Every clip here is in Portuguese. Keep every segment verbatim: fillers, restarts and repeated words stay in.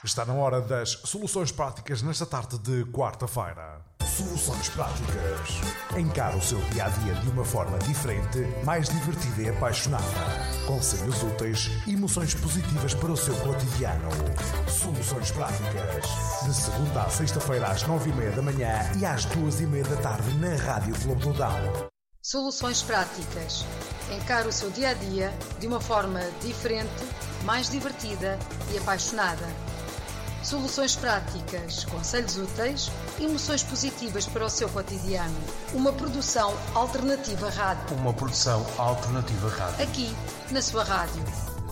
Está na hora das soluções práticas nesta tarde de quarta-feira. Soluções práticas. Encare o seu dia-a-dia de uma forma diferente, mais divertida e apaixonada. Conselhos úteis e emoções positivas para o seu cotidiano. Soluções práticas. De segunda à sexta-feira às nove e meia da manhã e às duas e meia da tarde na Rádio Clube do Dão. Soluções práticas. Encare o seu dia-a-dia de uma forma diferente, mais divertida e apaixonada. Soluções práticas, conselhos úteis e emoções positivas para o seu cotidiano. Uma produção alternativa rádio. Uma produção alternativa rádio. Aqui, na sua rádio.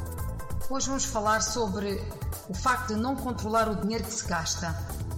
Hoje vamos falar sobre o facto de não controlar o dinheiro que se gasta.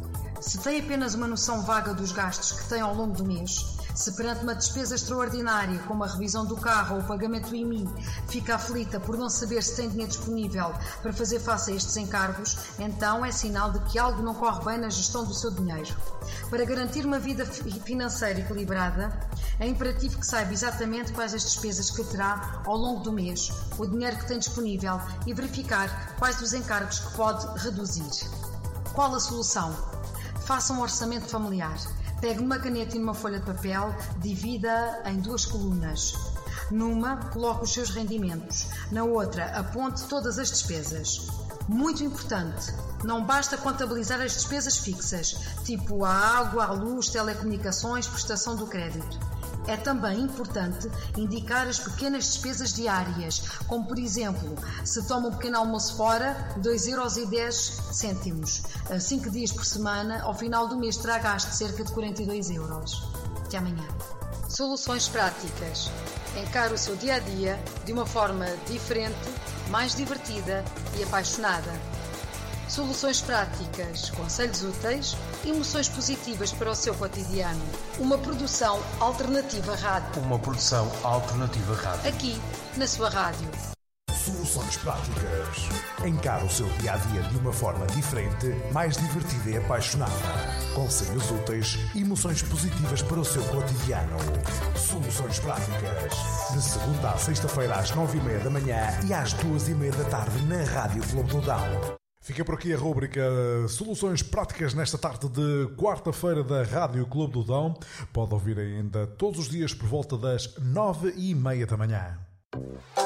Se tem apenas uma noção vaga dos gastos que tem ao longo do mês, se perante uma despesa extraordinária, como a revisão do carro ou o pagamento do I M I, fica aflita por não saber se tem dinheiro disponível para fazer face a estes encargos, então é sinal de que algo não corre bem na gestão do seu dinheiro. Para garantir uma vida financeira equilibrada, é imperativo que saiba exatamente quais as despesas que terá ao longo do mês, o dinheiro que tem disponível e verificar quais os encargos que pode reduzir. Qual a solução? Faça um orçamento familiar. Pegue uma caneta e uma folha de papel, divida em duas colunas. Numa, coloque os seus rendimentos. Na outra, aponte todas as despesas. Muito importante, não basta contabilizar as despesas fixas, tipo a água, a luz, telecomunicações, prestação do crédito. É também importante indicar as pequenas despesas diárias, como por exemplo, se toma um pequeno almoço fora, dois euros e dez cêntimos. cinco dias por semana, ao final do mês terá gasto cerca de quarenta e dois euros. Até amanhã. Soluções práticas. Encare o seu dia-a-dia de uma forma diferente, mais divertida e apaixonada. Soluções práticas, conselhos úteis e emoções positivas para o seu cotidiano. Uma produção alternativa rádio. Uma produção alternativa rádio. Aqui, na sua rádio. Soluções práticas. Encare o seu dia-a-dia de uma forma diferente, mais divertida e apaixonada. Conselhos úteis e emoções positivas para o seu cotidiano. Soluções práticas. De segunda à sexta-feira às nove e meia da manhã e às duas e meia da tarde na Rádio Clube do Dão. Fica por aqui a rúbrica Soluções Práticas nesta tarde de quarta-feira da Rádio Clube do Dão. Pode ouvir ainda todos os dias por volta das nove e meia da manhã.